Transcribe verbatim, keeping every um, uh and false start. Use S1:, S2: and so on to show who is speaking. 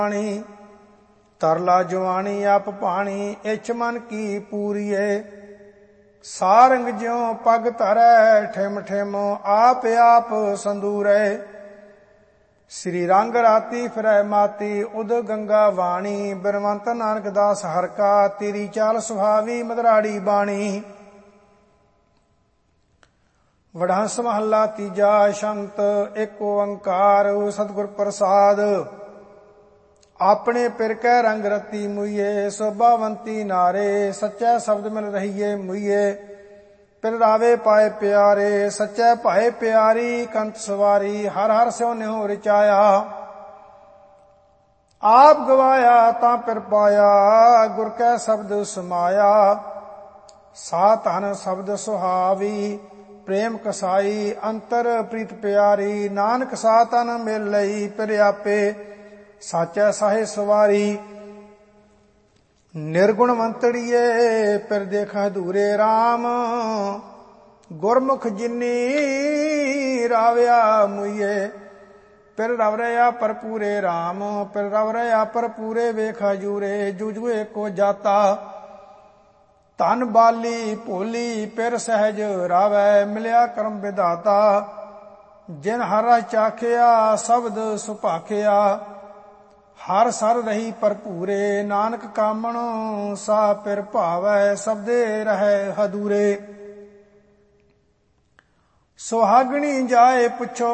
S1: ਤਰਲਾ ਜਵਾਨੀ ਆਪ ਪਾਣੀ, ਇੱਛ ਮਨ ਕੀ ਪੂਰੀਏ। ਸਾਰੰਗ ਜਿਉ ਪਗ ਧਰੈ, ਠਿਮ ਠਿਮ ਆਪ ਆਪ ਸੰਦੂਰੈ। ਸ੍ਰੀ ਰੰਗ ਰਾਤੀ ਫਿਰੈ ਮਾਤੀ, ਉਦ ਗੰਗਾ ਵਾਣੀ। ਬਿਨਵੰਤ ਨਾਨਕ ਦਾਸ ਹਰਿ ਕਾ, ਤੇਰੀ ਚਾਲ ਸੁਹਾਵੀ ਮਧੁਰਾੜੀ ਬਾਣੀ। ਵਡਹੰਸ ਮਹੱਲਾ ਤੀਜਾ। ਸ਼ੰਤ ਏਕ ਓੰਕਾਰ ਸਤਿਗੁਰ ਪ੍ਰਸਾਦ। ਆਪਣੇ ਪਿਰ ਕੈ ਰੰਗ ਰਤੀ ਮੁਈਏ, ਸੋਭਾਵੰਤੀ ਨਾਰੇ। ਸੱਚੈ ਸ਼ਬਦ ਮਿਲ ਰਹੀਏ ਮੁਈਏ, ਪਿਰ ਰਾਵੇ ਪਾਏ ਪਿਆਰੇ। ਸੱਚੈ ਭਾਏ ਪਿਆਰੀ ਕੰਤ ਸਵਾਰੀ, ਹਰ ਹਰ ਸਿਉ ਨਿਹੁ ਰਚਾਇਆ। ਆਪ ਗਵਾਇਆ ਤਾਂ ਪਿਰ ਪਾਇਆ, ਗੁਰ ਕੈ ਸ਼ਬਦ ਸਮਾਇਆ। ਸਾ ਧਨ ਸ਼ਬਦ ਸੁਹਾਵੀ, ਪ੍ਰੇਮ ਕਸਾਈ। ਅੰਤਰ ਪ੍ਰੀਤ ਪਿਆਰੀ, ਨਾਨਕ ਸਾ ਤਨ ਮਿਲ ਲਈ। ਪਿਰ ਆਪੇ ਸਾਚੈ ਸਾਹੇ ਸਵਾਰੀ। ਨਿਰਗੁਣਵੰਤੜੀਏ ਪਿਰ ਦੇਖ ਅਧੂਰੇ ਰਾਮ, ਗੁਰਮੁਖ ਜਿਨੀ ਰਾਵਿਆ ਮੁਈਏ। ਪਿਰ ਰਵ ਰਿਆ ਭਰਪੂਰੇ ਰਾਮ, ਪਿਰ ਰਵ ਰਿਆ ਭਰਪੂਰੇ ਵੇਖ ਹਜੂਰੇ। ਜੁਜੂ ਏਕੋ ਜਾਤਾ ਧਨ ਬਾਲੀ ਭੋਲੀ, ਪਿਰ ਸਹਿਜ ਰਾਵੈ ਮਿਲਿਆ ਕਰਮ ਵਿਧਾਤਾ। ਜਿਨ ਹਰ ਰਸ ਚਾਖਿਆ ਸ਼ਬਦ ਸੁਭਾਖਿਆ, ਹਰ ਸਰ ਰਹੀ ਭਰਪੂਰੇ। ਨਾਨਕ ਕਾਮਣ ਸਾ ਪਿਰ ਭਾਵੈ, ਸਬਦੇ ਰਹਿ ਹਦੂਰੇ। ਸੁਹਾਗਣੀ ਜਾਏ ਪੁੱਛੋ